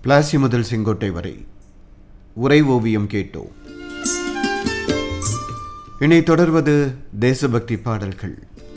பிளாசி முதல் செங்கோட்டை வரை உரை ஓவியம் கேட்டோம். இனி தொடர்வது தேசபக்தி பாடல்கள்.